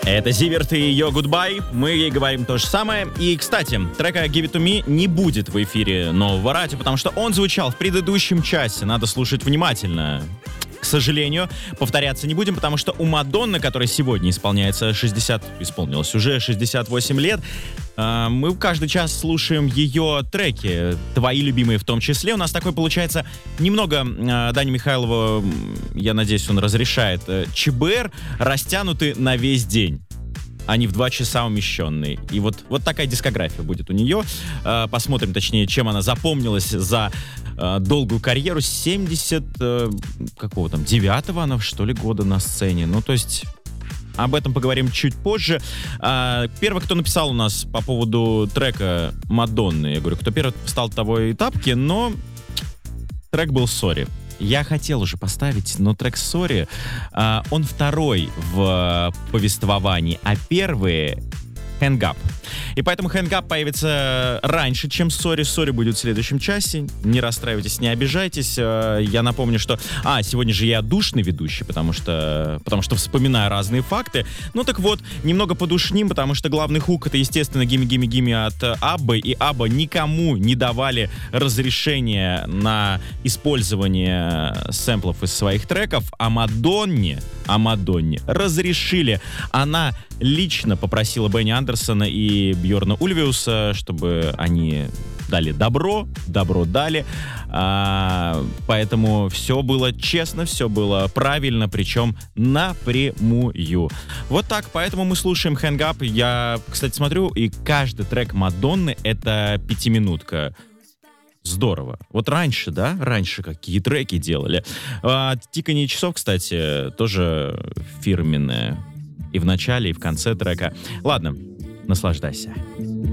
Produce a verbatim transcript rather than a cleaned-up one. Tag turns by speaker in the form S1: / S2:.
S1: Это Зиверт и ее Goodbye. Мы ей говорим то же самое. И, кстати, трека Give It To Me не будет в эфире нового радио, потому что он звучал в предыдущем часе. Надо слушать внимательно. К сожалению, повторяться не будем, потому что у Мадонны, которой сегодня исполняется шестьдесят, исполнилось уже шестьдесят восемь лет, э, мы каждый час слушаем ее треки, твои любимые в том числе. У нас такой получается немного, э, Даня Михайлова, я надеюсь, он разрешает, э, ЧБР растянуты на весь день. Они в два часа умещенные. И вот, вот такая дискография будет у нее. Э, посмотрим, точнее, чем она запомнилась за э, долгую карьеру. семьдесят, э, какого там, девятого она, что ли, года на сцене. Ну, то есть, об этом поговорим чуть позже. Э, первый, кто написал у нас по поводу трека Мадонны, я говорю, кто первый встал того и тапки, но трек был «Sorry». Я хотел уже поставить, но трек «Sorry», э, он второй в э, повествовании, а первый — «Hang Up». И поэтому «Hang Up» появится раньше, чем «Sorry». «Sorry» будет в следующем часе. Не расстраивайтесь, не обижайтесь. Э, я напомню, что... А, сегодня же я душный ведущий, потому что, потому что вспоминаю разные факты. Ну так вот, немного подушним, потому что главный хук — это, естественно, «Гимми, гимми, гимми» от Аббы. И Абба никому не давали разрешения на использование сэмплов из своих треков, а Мадонне, а Мадонне разрешили. Она лично попросила Бенни Андерсона и Бьорна Ульвиуса, чтобы они дали добро, добро дали. А, поэтому все было честно, все было правильно, причем напрямую. Вот так, поэтому мы слушаем «Hang Up». Я, кстати, смотрю, и каждый трек Мадонны — это пятиминутка. Здорово. Вот раньше, да, раньше какие треки делали. А, тиканье часов, кстати, тоже фирменное. И в начале, и в конце трека. Ладно, наслаждайся.